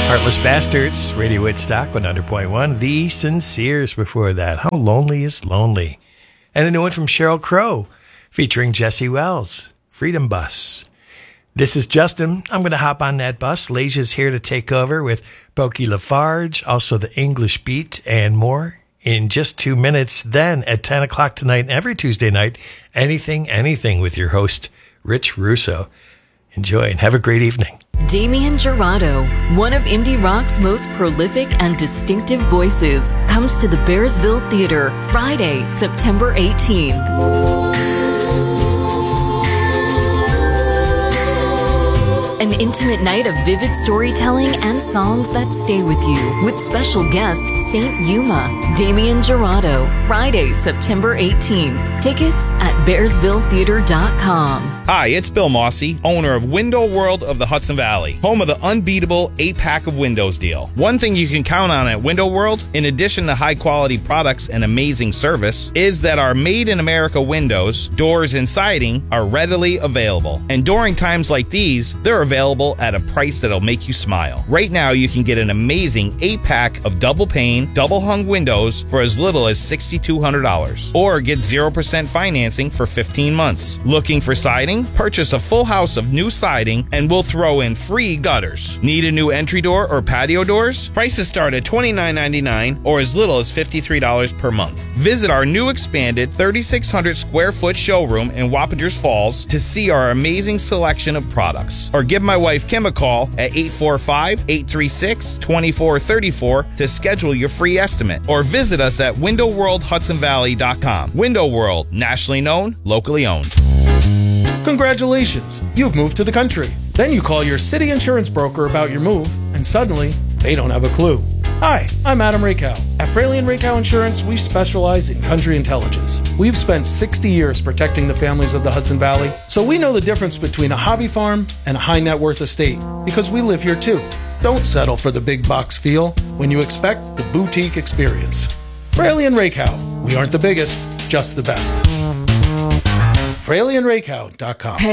Heartless Bastards, Radio Woodstock 100.1. The Sinceres before that. How Lonely is Lonely. And a new one from Sheryl Crow featuring Jesse Wells, Freedom Bus. This is Justin. I'm going to hop on that bus. Leisha's here to take over with Pokey Lafarge, also the English Beat, and more in just 2 minutes. Then at 10 o'clock tonight and every Tuesday night, Anything with your host, Rich Russo. Enjoy and have a great evening. Damien Jurado, one of indie rock's most prolific and distinctive voices, comes to the Bearsville Theater Friday, September 18th. An intimate night of vivid storytelling and songs that stay with you, with special guest Saint Yuma, Damien Jurado, Friday, September 18th. Tickets at bearsvilletheater.com. Hi, it's Bill Mossy, owner of Window World of the Hudson Valley, home of the unbeatable 8-pack of windows deal. One thing you can count on at Window World, in addition to high-quality products and amazing service, is that our made-in-America windows, doors, and siding are readily available. And during times like these, they're available at a price that'll make you smile. Right now, you can get an amazing 8-pack of double-pane, double-hung windows for as little as $6,200. Or get 0% financing for 15 months. Looking for siding? Purchase a full house of new siding and we'll throw in free gutters. Need a new entry door or patio doors? Prices start at $29.99 or as little as $53 per month. Visit our new expanded 3,600 square foot showroom in Wappingers Falls to see our amazing selection of products. Or give my wife Kim a call at 845-836-2434 to schedule your free estimate. Or visit us at windowworldhudsonvalley.com. Window World, nationally known, locally owned. Congratulations, you've moved to the country. Then you call your city insurance broker about your move, and suddenly, they don't have a clue. Hi, I'm Adam Rakow. At Fraley & Rakow Insurance, we specialize in country intelligence. We've spent 60 years protecting the families of the Hudson Valley, so we know the difference between a hobby farm and a high net worth estate, because we live here too. Don't settle for the big box feel when you expect the boutique experience. Fraley & Rakow, we aren't the biggest, just the best. FraleyandRakow.com.